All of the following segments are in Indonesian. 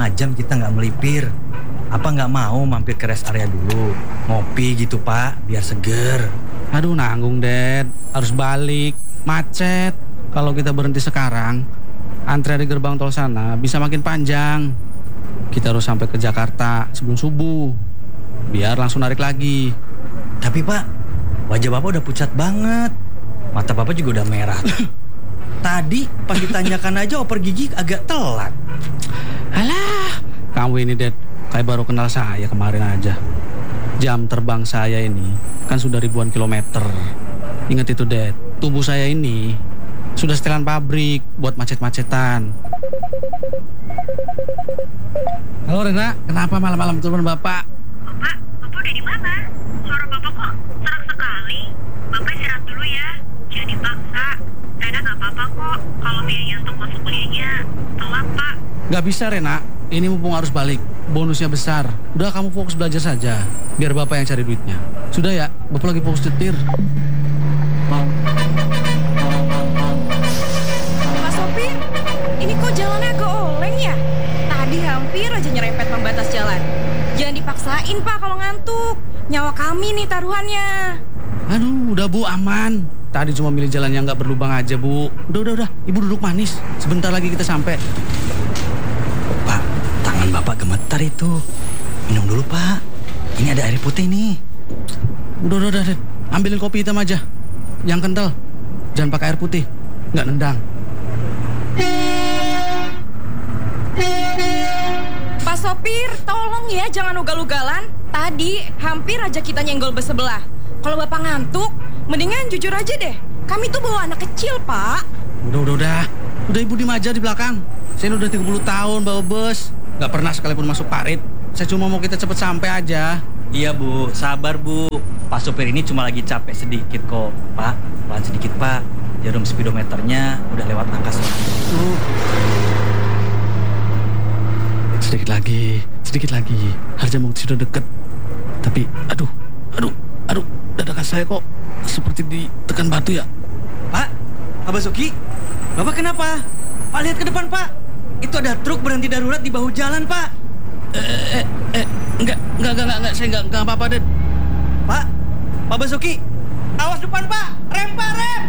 setengah jam kita nggak melipir. Apa nggak mau mampir ke rest area dulu? Ngopi gitu Pak, biar seger. Aduh nanggung Dad, harus balik, macet. Kalau kita berhenti sekarang, antrian di gerbang tol sana bisa makin panjang. Kita harus sampai ke Jakarta sebelum subuh, biar langsung narik lagi. Tapi Pak, wajah Bapak udah pucat banget. Mata Bapak juga udah merah. Tadi pas ditanyakan aja oper gigi agak telat. Alah, kamu ini Dad, kayak baru kenal saya kemarin aja. Jam terbang saya ini kan sudah ribuan kilometer. Ingat itu Dad, tubuh saya ini sudah setelan pabrik buat macet-macetan. Halo Rena, kenapa malam-malam telepon Bapak? Bapak udah di mana? Suara Bapak kok serak sekali. Bapak istirahat dulu ya, jangan dipaksa. Rena nggak apa-apa kok. Kalau biaya untuk masuk kuliahnya telat Pak. Gak bisa Rena, ini mumpung harus balik. Bonusnya besar. Udah kamu fokus belajar saja, biar Bapak yang cari duitnya. Sudah ya, Bapak lagi fokus nyetir. Pak sopir, ini kok jalannya agak oleng ya? Tadi hampir aja nyerempet pembatas jalan. Jangan dipaksain Pak kalau ngantuk. Nyawa kami nih taruhannya. Aduh, udah Bu, aman. Tadi cuma milih jalan yang gak berlubang aja Bu. Udah, Ibu duduk manis. Sebentar lagi kita sampai. Pak, tangan Bapak gemetar itu. Minum dulu Pak. Ini ada air putih nih. Udah, Dad. Ambilin kopi hitam aja, yang kental. Jangan pakai air putih, nggak nendang. Pak sopir, tolong ya jangan ugal-ugalan. Tadi hampir aja kita nyenggol bus sebelah. Kalau Bapak ngantuk, mendingan jujur aja deh. Kami tuh bawa anak kecil, Pak. Udah. Udah Ibu diem aja di belakang. Saya udah 30 tahun bawa bus, nggak pernah sekalipun masuk parit. Saya cuma mau kita cepet sampai aja. Iya Bu, sabar Bu. Pak sopir ini cuma lagi capek sedikit kok. Pak, pelan sedikit Pak. Jarum speedometernya udah lewat angka 100. Sedikit lagi. Harjamukti sudah deket. Tapi, aduh, dadakan saya kok seperti ditekan batu ya. Pak Basuki, Bapak kenapa? Pak lihat ke depan Pak. Itu ada truk berhenti darurat di bahu jalan Pak. Enggak, saya enggak apa-apa, Dad. Pak Basuki, awas depan Pak. Rem Pak, rem.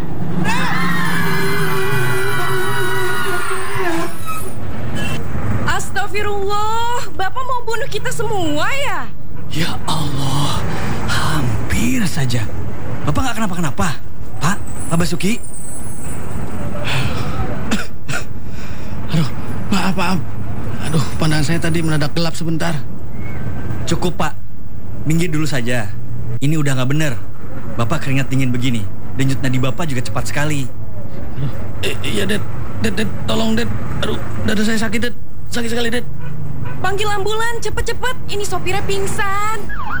Astagfirullah, Bapak mau bunuh kita semua ya? Ya Allah, hampir saja. Bapak nggak kenapa-kenapa, Pak Basuki? Aduh, maaf. Aduh, pandangan saya tadi mendadak gelap sebentar. Cukup Pak, minggir dulu saja. Ini udah nggak bener. Bapak keringat dingin begini. Denyut nadi Bapak juga cepat sekali. Aduh, iya Dad, tolong Dad. Aduh, dada saya sakit Dad, sakit sekali Dad. Panggil ambulan, cepet-cepet. Ini sopirnya pingsan.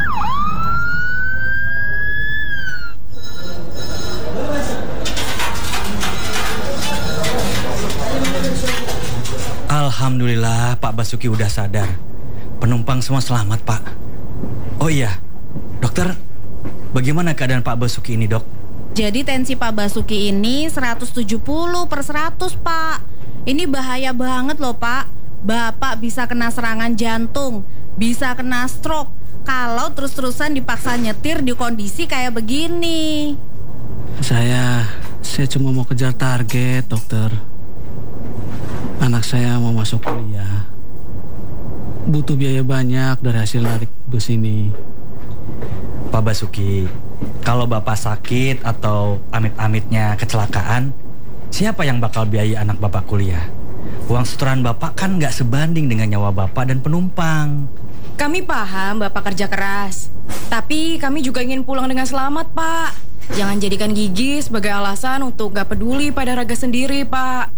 Alhamdulillah Pak Basuki udah sadar. Penumpang semua selamat Pak. Oh iya, dokter, bagaimana keadaan Pak Basuki ini dok? Jadi tensi Pak Basuki ini 170/100 Pak. Ini bahaya banget loh Pak. Bapak bisa kena serangan jantung, bisa kena stroke kalau terus-terusan dipaksa nyetir di kondisi kayak begini. Saya cuma mau kejar target, dokter. Anak saya mau masuk kuliah. Butuh biaya banyak dari hasil narik bus ini. Pak Basuki, kalau Bapak sakit atau amit-amitnya kecelakaan, siapa yang bakal biayai anak Bapak kuliah? Uang setoran Bapak kan nggak sebanding dengan nyawa Bapak dan penumpang. Kami paham Bapak kerja keras, tapi kami juga ingin pulang dengan selamat, Pak. Jangan jadikan gigi sebagai alasan untuk gak peduli pada raga sendiri, Pak.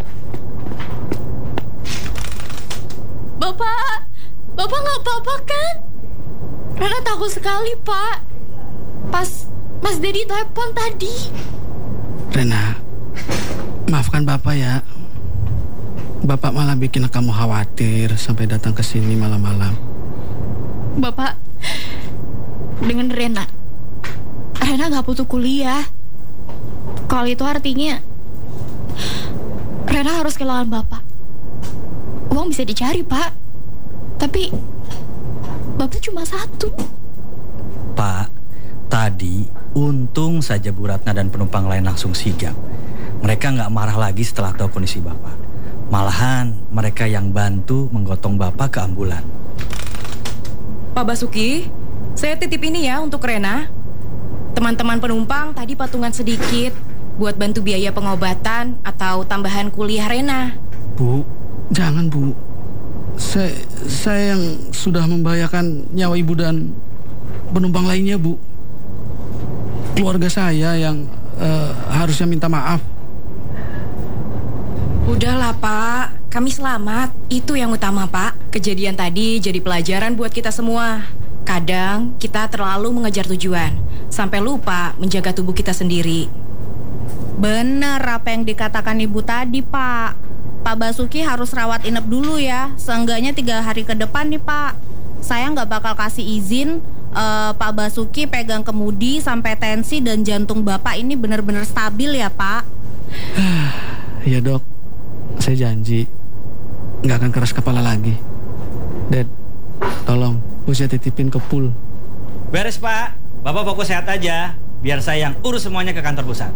Bapak nggak apa-apa kan? Rena takut sekali, Pak. Pas Mas Dedi telepon tadi. Rena, maafkan Bapak ya. Bapak malah bikin kamu khawatir sampai datang ke sini malam-malam. Bapak, dengan Rena nggak butuh kuliah. Kalau itu artinya Rena harus kehilangan Bapak. Uang bisa dicari, Pak. Tapi Bapak cuma satu. Pak, tadi untung saja Bu Ratna dan penumpang lain langsung sigap. Mereka nggak marah lagi setelah tahu kondisi Bapak. Malahan mereka yang bantu menggotong Bapak ke ambulan. Pak Basuki, saya titip ini ya untuk Rena. Teman-teman penumpang tadi patungan sedikit buat bantu biaya pengobatan atau tambahan kuliah Rena. Bu, jangan Bu. Saya yang sudah membahayakan nyawa ibu dan penumpang lainnya, Bu. Keluarga saya yang harusnya minta maaf. Udahlah Pak, kami selamat. Itu yang utama Pak. Kejadian tadi jadi pelajaran buat kita semua. Kadang kita terlalu mengejar tujuan, sampai lupa menjaga tubuh kita sendiri. Bener apa yang dikatakan ibu tadi, Pak. Pak Basuki harus rawat inap dulu ya. Seenggaknya 3 hari ke depan nih, Pak. Saya nggak bakal kasih izin Pak Basuki pegang kemudi sampai tensi dan jantung Bapak ini benar-benar stabil ya, Pak. Iya dok, saya janji nggak akan keras kepala lagi. Dad, tolong Bu saya titipin ke pool. Beres Pak, Bapak fokus sehat aja. Biar saya yang urus semuanya ke kantor pusat.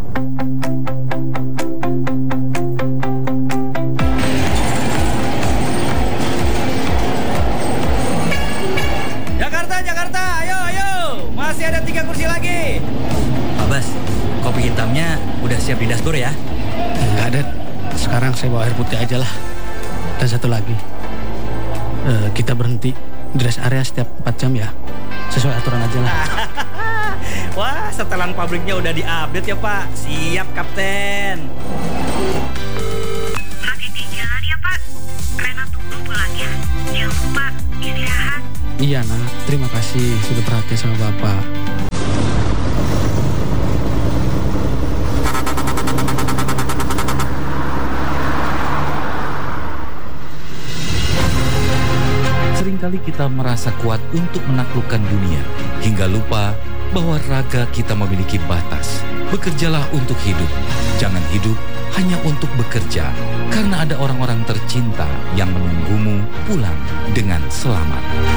Jakarta, ayo. Masih ada 3 kursi lagi. Pak Bas, kopi hitamnya udah siap di dashboard ya? Enggak, Dad. Sekarang saya bawa air putih aja lah. Dan satu lagi, kita berhenti di rest area setiap 4 jam ya. Sesuai aturan aja lah. Wah, setelan pabriknya udah diupdate ya Pak. Siap Kapten. Hati-hati jalan ya Pak. Rena tunggu pulang ya. Jangan lupa istirahat. Iya nak, terima kasih sudah perhatian sama Bapak. Seringkali kita merasa kuat untuk menaklukkan dunia, hingga lupa bahwa raga kita memiliki batas. Bekerjalah untuk hidup, jangan hidup hanya untuk bekerja, karena ada orang-orang tercinta yang menunggumu pulang dengan selamat.